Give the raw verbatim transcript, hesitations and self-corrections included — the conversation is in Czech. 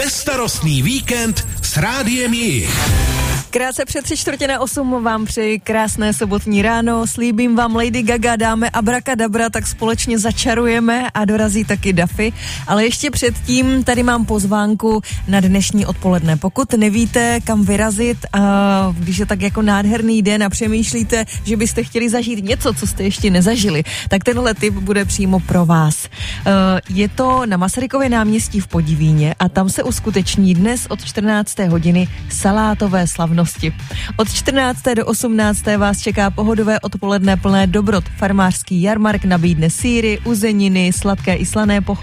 Bezstarostný víkend s Rádiem Jich. Krátce před tři čtvrtě na osm vám přeji krásné sobotní ráno. Slíbím vám, Lady Gaga dáme Abracadabra, tak společně začarujeme a dorazí taky Duffy. Ale ještě předtím tady mám pozvánku na dnešní odpoledne. Pokud nevíte, kam vyrazit, a když je tak jako nádherný den a přemýšlíte, že byste chtěli zažít něco, co jste ještě nezažili, tak tenhle tip bude přímo pro vás. Je to na Masarykově náměstí v Podivíně a tam se uskuteční dnes od čtrnácté hodiny salátové slavnosti. Od čtrnácté do osmnácté vás čeká pohodové odpoledne plné dobrot. Farmářský jarmark nabídne sýry, uzeniny, sladké i slané